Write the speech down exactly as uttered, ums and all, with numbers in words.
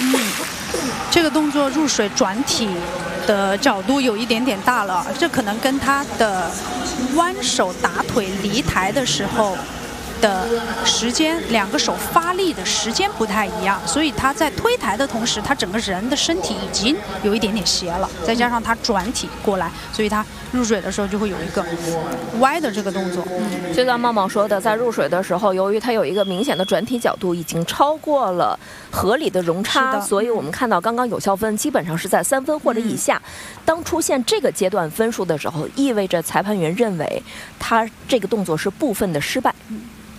嗯，这个动作入水转体的角度有一点点大了，这可能跟他的弯手打腿离台的时候的时间，两个手发力的时间不太一样，所以他在推台的同时，他整个人的身体已经有一点点斜了，再加上他转体过来，所以他入水的时候就会有一个歪的这个动作。 嗯，就像茂茂说的，在入水的时候，由于他有一个明显的转体角度，已经超过了合理的容差，所以我们看到刚刚有效分基本上是在三分或者以下。嗯、当出现这个阶段分数的时候，意味着裁判员认为他这个动作是部分的失败。 嗯